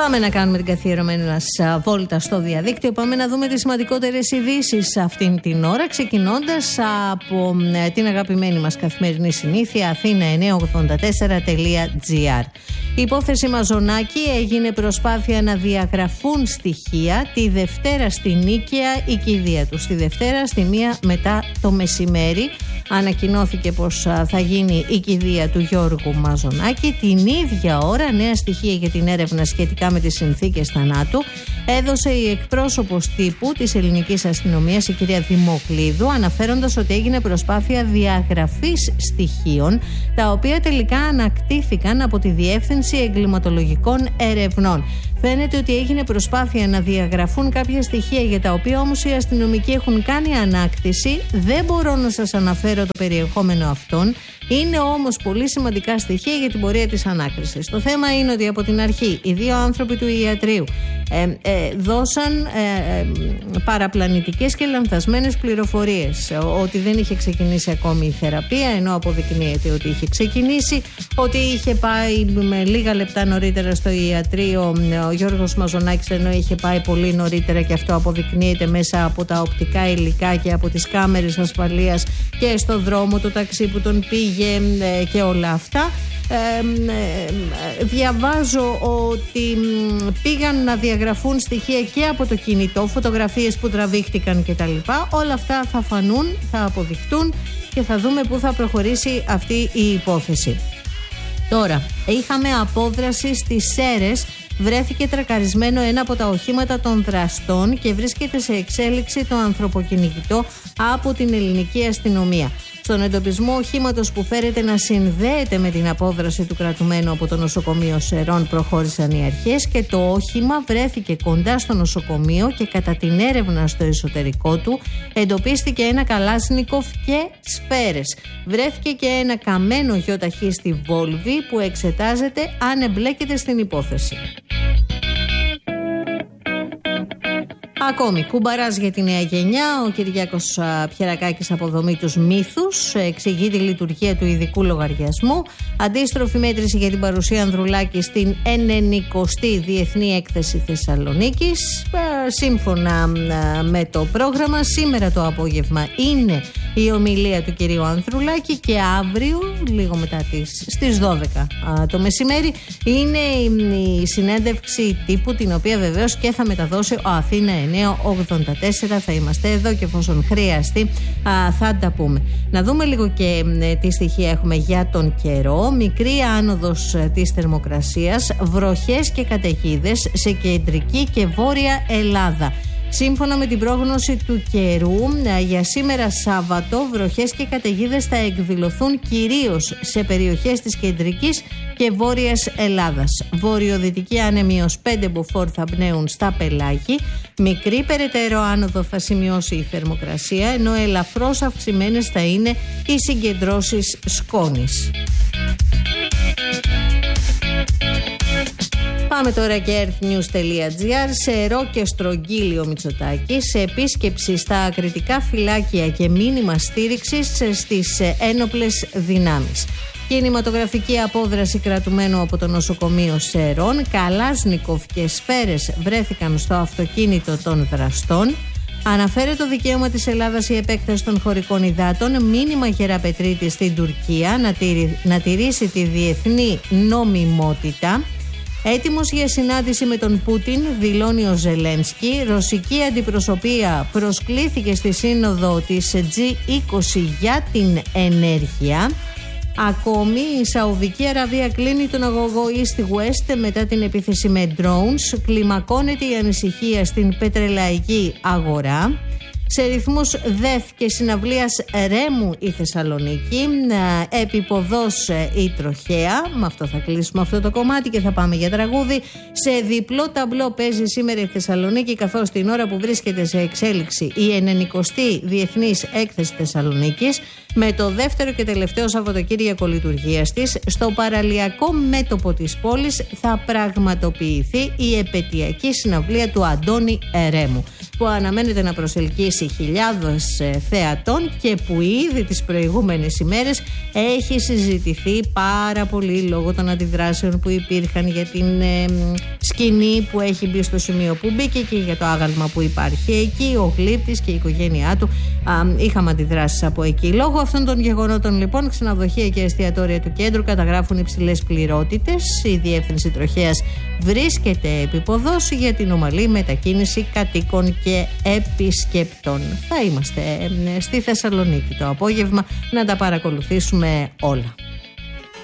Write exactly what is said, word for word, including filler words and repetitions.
Πάμε να κάνουμε την καθιερωμένη μας βόλτα στο διαδίκτυο. Πάμε να δούμε τις σημαντικότερες ειδήσεις αυτήν την ώρα, ξεκινώντας από την αγαπημένη μας καθημερινή συνήθεια αθήνα εννιακόσια ογδόντα τέσσερα τελεία τζι άρ. Η υπόθεση Μαζονάκη έγινε προσπάθεια να διαγραφούν στοιχεία τη Δευτέρα στη Νίκαια η κηδεία του. Στη Δευτέρα στη μία μετά το μεσημέρι ανακοινώθηκε πως θα γίνει η κηδεία του Γιώργου Μαζονάκη. Την ίδια ώρα νέα στοιχεία για την έρευνα σχετικά με τις συνθήκες θανάτου έδωσε η εκπρόσωπος τύπου της ελληνικής αστυνομίας, η κυρία Δημοκλίδου, αναφέροντας ότι έγινε προσπάθεια διαγραφής στοιχείων τα οποία τελικά ανακτήθηκαν από τη Διεύθυνση Εγκληματολογικών Ερευνών. Φαίνεται ότι έγινε προσπάθεια να διαγραφούν κάποια στοιχεία για τα οποία όμως οι αστυνομικοί έχουν κάνει ανάκτηση. Δεν μπορώ να σας αναφέρω το περιεχόμενο αυτών. Είναι όμως πολύ σημαντικά στοιχεία για την πορεία της ανάκρισης. Το θέμα είναι ότι από την αρχή οι δύο άνθρωποι του ιατρείου ε, ε, δώσαν ε, ε, παραπλανητικές και λανθασμένες πληροφορίες. Ότι δεν είχε ξεκινήσει ακόμη η θεραπεία, ενώ αποδεικνύεται ότι είχε ξεκινήσει. Ότι είχε πάει με λίγα λεπτά νωρίτερα στο ιατρείο ο Γιώργος Μαζονάκης, ενώ είχε πάει πολύ νωρίτερα, και αυτό αποδεικνύεται μέσα από τα οπτικά υλικά και από τις κάμερες ασφαλείας και στο δρόμο, το ταξί που τον πήγε και όλα αυτά. Ε, ε, διαβάζω ότι πήγαν να διαγραφούν στοιχεία και από το κινητό, φωτογραφίες που τραβήχτηκαν κτλ. Όλα αυτά θα φανούν, θα αποδειχτούν και θα δούμε πού θα προχωρήσει αυτή η υπόθεση. Τώρα, είχαμε απόδραση στις Σέρρες. Βρέθηκε τρακαρισμένο ένα από τα οχήματα των δραστών και βρίσκεται σε εξέλιξη το ανθρωποκυνηγητό από την ελληνική αστυνομία. Στον εντοπισμό οχήματος που φέρεται να συνδέεται με την απόδραση του κρατουμένου από το νοσοκομείο Σερών προχώρησαν οι αρχές και το όχημα βρέθηκε κοντά στο νοσοκομείο και κατά την έρευνα στο εσωτερικό του εντοπίστηκε ένα καλάσνικοφ και σφαίρες. Βρέθηκε και ένα καμένο γιοταχή στη Βόλβη που εξετάζεται αν εμπλέκεται στην υπόθεση. Ακόμη, κουμπαράς για τη νέα γενιά. Ο Κυριάκος Πιερακάκης από δομή τους μύθους εξηγεί τη λειτουργία του ειδικού λογαριασμού. Αντίστροφη μέτρηση για την παρουσία Ανδρουλάκη στην ενενηκοστή Διεθνή Έκθεση Θεσσαλονίκης. Σύμφωνα με το πρόγραμμα, σήμερα το απόγευμα είναι η ομιλία του κυρίου Ανδρουλάκη και αύριο, λίγο μετά τις, στις δώδεκα το μεσημέρι, είναι η συνέντευξη τύπου, την οποία βεβαίως και θα μεταδώσει ο Αθήνα εννιακόσια ογδόντα τέσσερα. Θα είμαστε εδώ και εφόσον χρειαστεί α, θα τα πούμε. Να δούμε λίγο και ε, τι στοιχεία έχουμε για τον καιρό. Μικρή άνοδος ε, της θερμοκρασίας, βροχές και καταιγίδες σε κεντρική και βόρεια Ελλάδα. Σύμφωνα με την πρόγνωση του καιρού, για σήμερα Σάββατο, βροχές και καταιγίδες θα εκδηλωθούν κυρίως σε περιοχές της κεντρικής και βόρειας Ελλάδας. Βορειοδυτική άνεμοι ως πέντε μποφόρ θα πνέουν στα πελάγη. Μικρή περαιτέρω άνοδο θα σημειώσει η θερμοκρασία, ενώ ελαφρώς αυξημένες θα είναι οι συγκεντρώσεις σκόνης. Πάμε τώρα και earthnews τελεία τζι άρ. Σε ρο και στρογγύλι ο Μητσοτάκης, σε επίσκεψη στα ακριτικά φυλάκια και μήνυμα στήριξης στις ένοπλες δυνάμεις. Κινηματογραφική απόδραση κρατουμένου από το νοσοκομείο Σερών. Καλάσνικοφ και σφαίρες βρέθηκαν στο αυτοκίνητο των δραστών. Αναφέρεται το δικαίωμα της Ελλάδας η επέκταση των χωρικών υδάτων. Μήνυμα Γεραπετρίτη στην Τουρκία να, τηρη, να τηρήσει τη διεθνή νομιμότητα. Έτοιμος για συνάντηση με τον Πούτιν, δηλώνει ο Ζελένσκι. Ρωσική αντιπροσωπεία προσκλήθηκε στη σύνοδο της τζι είκοσι για την ενέργεια. Ακόμη, η Σαουδική Αραβία κλείνει τον αγωγό East West μετά την επίθεση με drones. Κλιμακώνεται η ανησυχία στην πετρελαϊκή αγορά. Σε ρυθμούς ΔΕΘ και συναυλίας Ρέμου η Θεσσαλονίκη, επιποδός η Τροχέα. Με αυτό θα κλείσουμε αυτό το κομμάτι και θα πάμε για τραγούδι. Σε διπλό ταμπλό παίζει σήμερα η Θεσσαλονίκη, καθώς την ώρα που βρίσκεται σε εξέλιξη η ενενηκοστή Διεθνής Έκθεση Θεσσαλονίκης. με το δεύτερο και τελευταίο Σαββατοκύριακο λειτουργίας της, στο παραλιακό μέτωπο της πόλης θα πραγματοποιηθεί η επετειακή συναυλία του Αντώνη Ερέμου, που αναμένεται να προσελκύσει χιλιάδες θεατών και που ήδη τις προηγούμενες ημέρες έχει συζητηθεί πάρα πολύ λόγω των αντιδράσεων που υπήρχαν για την ε, σκηνή που έχει μπει στο σημείο που μπήκε και για το άγαλμα που υπάρχει εκεί. Ο Γλύπτης και η οικογένειά του α, είχαμε αντιδράσεις από εκεί. Λόγω αυτών των γεγονότων, λοιπόν, ξενοδοχεία και εστιατόρια του κέντρου καταγράφουν υψηλές πληρότητες. Η Διεύθυνση Τροχέας βρίσκεται επίποδος για την ομαλή μετακίνηση κατοίκων και επισκεπτών. Θα είμαστε στη Θεσσαλονίκη το απόγευμα να τα παρακολουθήσουμε όλα.